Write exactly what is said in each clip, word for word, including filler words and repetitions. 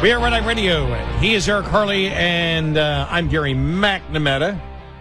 We are Red Eye Radio. He is Eric Harley, and uh, I'm Gary McNamara.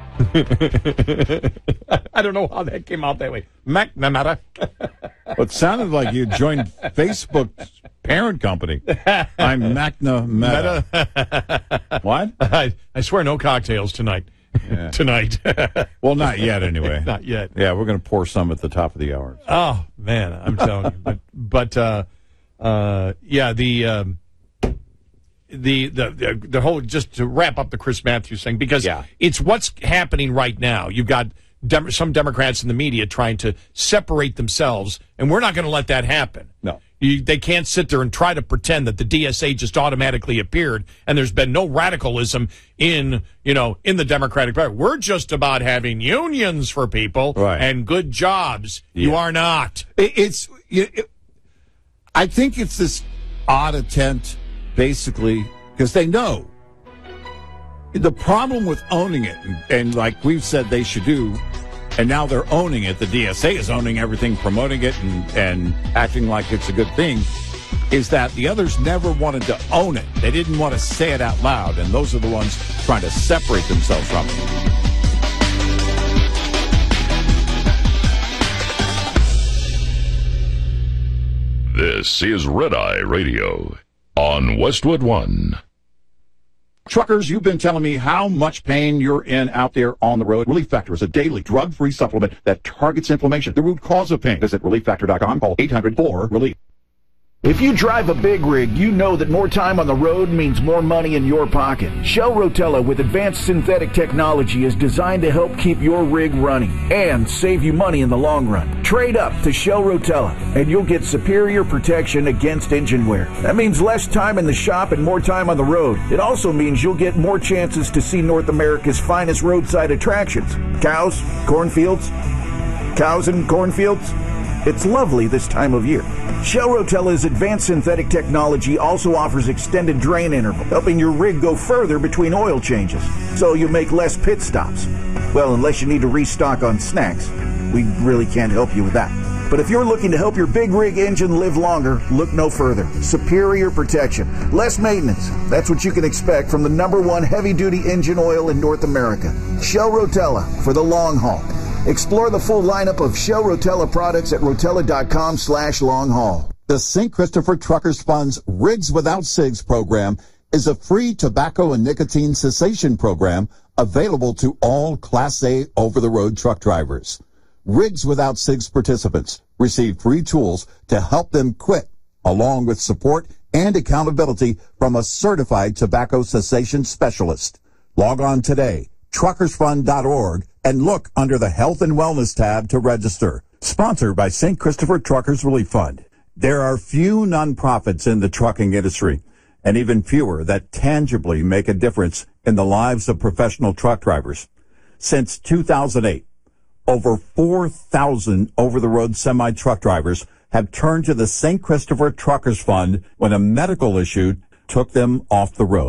I don't know how that came out that way. McNamara. Well, it sounded like you joined Facebook's parent company. I'm McNamara. What? I, I swear no cocktails tonight. Yeah. Tonight. Well, not yet, anyway. Not yet. Yeah, we're going to pour some at the top of the hour. So. Oh, man, I'm telling you. But, but uh, uh, yeah, the... Um, The, the the whole, just to wrap up the Chris Matthews thing, because yeah. it's what's happening right now. You've got dem- some Democrats in the media trying to separate themselves, and we're not going to let that happen. No. You, they can't sit there and try to pretend that the D S A just automatically appeared and there's been no radicalism in, you know, in the Democratic Party. We're just about having unions for people right. and good jobs. Yeah. You are not. It, it's, it, I think it's this odd attempt, basically, because they know the problem with owning it, and, and like we've said they should do, and now they're owning it. The D S A is owning everything, promoting it, and, and acting like it's a good thing, is that the others never wanted to own it. They didn't want to say it out loud, and those are the ones trying to separate themselves from it. This is Red Eye Radio on Westwood One. Truckers, you've been telling me how much pain you're in out there on the road. Relief Factor is a daily drug-free supplement that targets inflammation, the root cause of pain. Visit relief factor dot com. Call eight hundred four relief. If you drive a big rig, you know that more time on the road means more money in your pocket. Shell Rotella with advanced synthetic technology is designed to help keep your rig running and save you money in the long run. Trade up to Shell Rotella and you'll get superior protection against engine wear. That means less time in the shop and more time on the road. It also means you'll get more chances to see North America's finest roadside attractions. Cows, cornfields, cows and cornfields. It's lovely this time of year. Shell Rotella's advanced synthetic technology also offers extended drain interval, helping your rig go further between oil changes, so you make less pit stops. Well, unless you need to restock on snacks. We really can't help you with that. But if you're looking to help your big rig engine live longer, look no further. Superior protection, less maintenance. That's what you can expect from the number one heavy-duty engine oil in North America. Shell Rotella for the long haul. Explore the full lineup of Shell Rotella products at rotella dot com slash long haul. The Saint Christopher Truckers Fund's Rigs Without Cigs program is a free tobacco and nicotine cessation program available to all Class A over-the-road truck drivers. Rigs Without Cigs participants receive free tools to help them quit, along with support and accountability from a certified tobacco cessation specialist. Log on today, truckers fund dot org, and look under the Health and Wellness tab to register. Sponsored by Saint Christopher Truckers Relief Fund. There are few nonprofits in the trucking industry, and even fewer that tangibly make a difference in the lives of professional truck drivers. Since two thousand eight, over four thousand over-the-road semi-truck drivers have turned to the Saint Christopher Truckers Fund when a medical issue took them off the road.